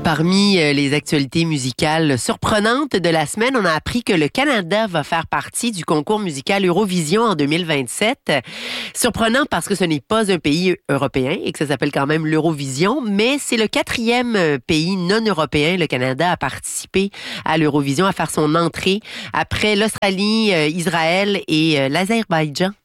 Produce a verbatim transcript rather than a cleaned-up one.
Parmi les actualités musicales surprenantes de la semaine, on a appris que le Canada va faire partie du concours musical Eurovision en deux mille vingt-sept. Surprenant parce que ce n'est pas un pays européen et que ça s'appelle quand même l'Eurovision, mais c'est le quatrième pays non européen, le Canada, à participer à l'Eurovision, à faire son entrée après l'Australie, Israël et l'Azerbaïdjan.